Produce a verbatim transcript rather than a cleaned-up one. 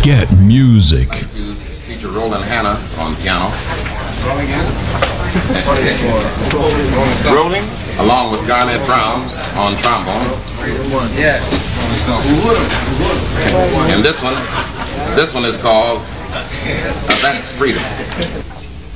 Get music. To feature Roland Hanna on piano. Rolling. Along with Garnett Brown on trombone. Yes. And this one, this one is called That's Freedom.